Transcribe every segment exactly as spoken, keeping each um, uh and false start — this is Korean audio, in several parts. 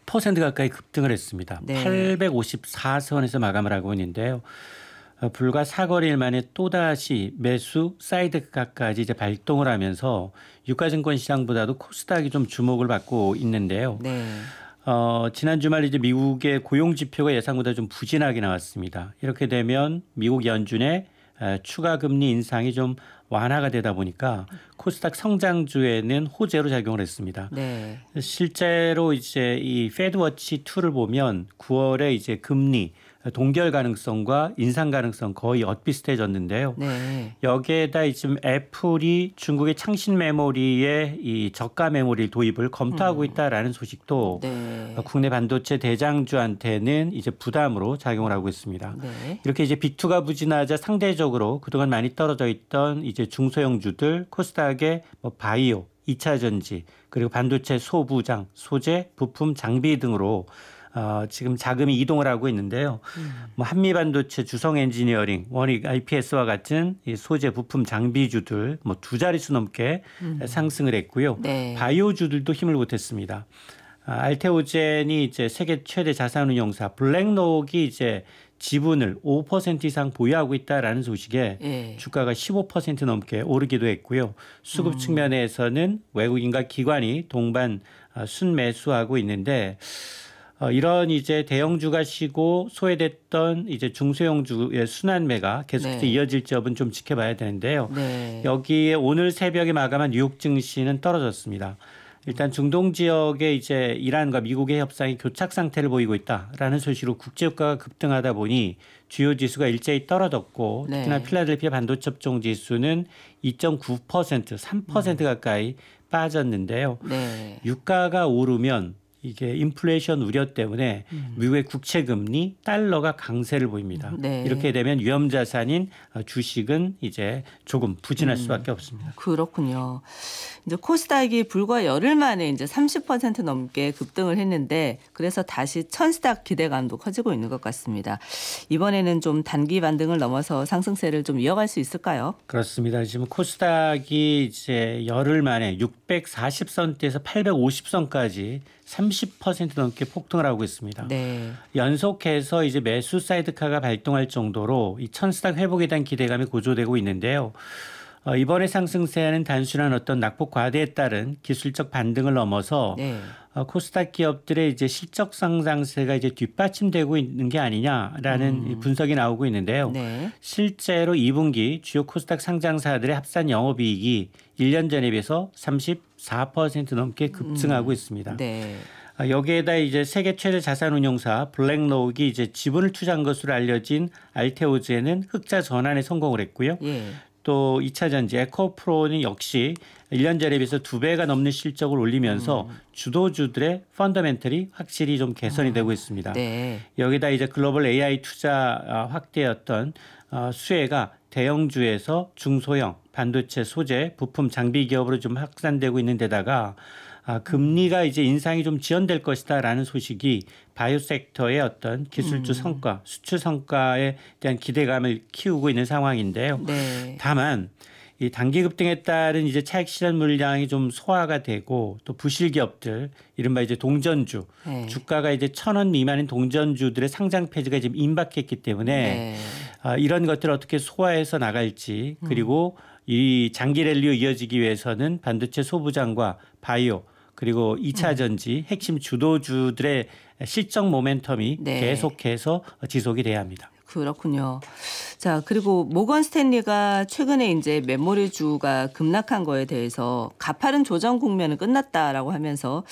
퍼센트 가까이 급등을 했습니다. 네. 팔백오십사 선에서 마감을 하고 있는데요. 어, 불과 사거리일 만에 또다시 매수 사이드카까지 이제 발동을 하면서 유가증권 시장보다도 코스닥이 좀 주목을 받고 있는데요. 네. 어, 지난 주말 이제 미국의 고용 지표가 예상보다 좀 부진하게 나왔습니다. 이렇게 되면 미국 연준의 추가 금리 인상이 좀 완화가 되다 보니까 코스닥 성장주에는 호재로 작용을 했습니다. 네. 실제로 이제 이 페드워치 이를 보면 구월에 이제 금리 동결 가능성과 인상 가능성 거의 엇비슷해졌는데요. 네. 여기에다 지금 애플이 중국의 창신 메모리에 이 저가 메모리 도입을 검토하고 있다라는 소식도 네. 국내 반도체 대장주한테는 이제 부담으로 작용을 하고 있습니다. 네. 이렇게 이제 비투가 부진하자 상대적으로 그동안 많이 떨어져 있던 이제 중소형주들 코스닥의 뭐 바이오, 이 차 전지 그리고 반도체 소부장, 소재, 부품, 장비 등으로 어, 지금 자금이 이동을 하고 있는데요. 음. 뭐 한미반도체, 주성엔지니어링, 원익 아이피에스와 같은 이 소재, 부품, 장비주들 뭐 두 자릿수 넘게 음. 상승을 했고요. 네. 바이오주들도 힘을 보탰습니다. 아, 알테오젠이 이제 세계 최대 자산운용사 블랙록이 이제 지분을 오 퍼센트 이상 보유하고 있다라는 소식에 네. 주가가 십오 퍼센트 넘게 오르기도 했고요. 수급 음. 측면에서는 외국인과 기관이 동반 순매수하고 있는데 어, 이런 이제 대형주가 쉬고 소외됐던 이제 중소형주의 순환매가 계속해서 네. 이어질 점은 좀 지켜봐야 되는데요. 네. 여기에 오늘 새벽에 마감한 뉴욕 증시는 떨어졌습니다. 일단 중동 지역에 이제 이란과 미국의 협상이 교착 상태를 보이고 있다라는 소식으로 국제유가가 급등하다 보니 주요 지수가 일제히 떨어졌고 네. 특히나 필라델피아 반도체 업종 지수는 이 점 구 퍼센트, 삼 퍼센트 가까이 빠졌는데요. 네. 유가가 오르면 이게 인플레이션 우려 때문에 음. 미국의 국채 금리, 달러가 강세를 보입니다. 네. 이렇게 되면 위험 자산인 주식은 이제 조금 부진할 음. 수밖에 없습니다. 그렇군요. 이제 코스닥이 불과 열흘 만에 이제 삼십 퍼센트 넘게 급등을 했는데 그래서 다시 천스닥 기대감도 커지고 있는 것 같습니다. 이번에는 좀 단기 반등을 넘어서 상승세를 좀 이어갈 수 있을까요? 그렇습니다. 지금 코스닥이 이제 열흘 만에 육백사십 선대에서 팔백오십 선까지 삼십 퍼센트 넘게 폭등을 하고 있습니다. 네. 연속해서 이제 매수 사이드카가 발동할 정도로 이 천스닥 회복에 대한 기대감이 고조되고 있는데요. 어, 이번에 상승세는 단순한 어떤 낙폭 과대에 따른 기술적 반등을 넘어서 네. 어, 코스닥 기업들의 이제 실적 상승세가 이제 뒷받침되고 있는 게 아니냐라는 음. 분석이 나오고 있는데요. 네. 실제로 이 분기 주요 코스닥 상장사들의 합산 영업이익이 일 년 전에 비해서 삼십사 퍼센트 넘게 급증하고 음. 있습니다. 네. 여기에다 이제 세계 최대 자산운용사 블랙록이 이제 지분을 투자한 것으로 알려진 알테오젠은 흑자 전환에 성공을 했고요. 예. 또 이 차 전지 에코프로는 역시 일 년 전에 비해서 두 배가 넘는 실적을 올리면서 음. 주도주들의 펀더멘털이 확실히 좀 개선이 음. 되고 있습니다. 네. 여기다 이제 글로벌 에이아이 투자 확대였던 수혜가 대형주에서 중소형 반도체 소재 부품 장비 기업으로 좀 확산되고 있는 데다가 아, 금리가 이제 인상이 좀 지연될 것이다라는 소식이 바이오 섹터의 어떤 기술주 음. 성과, 수출 성과에 대한 기대감을 키우고 있는 상황인데요. 네. 다만 이 단기 급등에 따른 이제 차익 실현 물량이 좀 소화가 되고 또 부실 기업들, 이른바 이제 동전주, 네. 주가가 이제 천 원 미만인 동전주들의 상장 폐지가 지금 임박했기 때문에 네. 아, 이런 것들을 어떻게 소화해서 나갈지 그리고 음. 이 장기 랠리로 이어지기 위해서는 반도체 소부장과 바이오 그리고 이 차 전지 핵심 주도주들의 실적 모멘텀이 네. 계속해서 지속이 돼야 합니다. 그렇군요. 자, 그리고 모건 스탠리가 최근에 이제 메모리주가 급락한 거에 대해서 가파른 조정 국면은 끝났다라고 하면서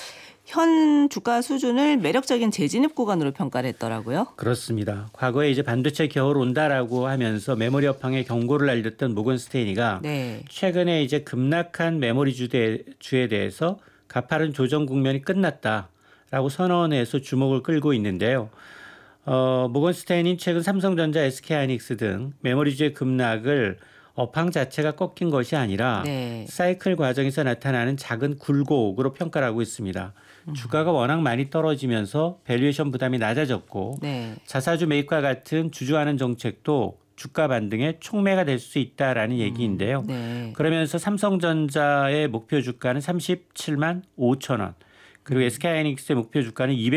현 주가 수준을 매력적인 재진입 구간으로 평가를 했더라고요. 그렇습니다. 과거에 이제 반도체 겨울 온다라고 하면서 메모리 업황의 경고를 알렸던 모건 스탠리가 네. 최근에 이제 급락한 메모리 주에 대해서 가파른 조정 국면이 끝났다라고 선언해서 주목을 끌고 있는데요. 어, 모건 스탠리는 최근 삼성전자, 에스케이하이닉스 등 메모리주의 급락을 업황 자체가 꺾인 것이 아니라 네. 사이클 과정에서 나타나는 작은 굴곡으로 평가를 하고 있습니다. 음. 주가가 워낙 많이 떨어지면서 밸류에이션 부담이 낮아졌고 네. 자사주 매입과 같은 주주하는 정책도 주가 반등의 촉매가 될 수 있다라는 음. 얘기인데요. 네. 그러면서 삼성전자의 목표 주가는 삼십칠만 오천 원 그리고 에스케이하이닉스의 목표 주가는